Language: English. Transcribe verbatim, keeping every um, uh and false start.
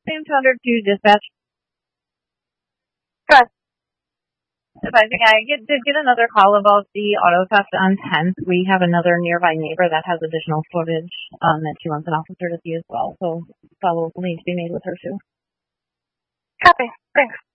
Same two hundred two dispatch. Good. Advising, I get, did get another call about the auto theft on tenth. We have another nearby neighbor that has additional footage um, that she wants an officer to see as well. So follow-up needs to be made with her too. Copy. Thanks.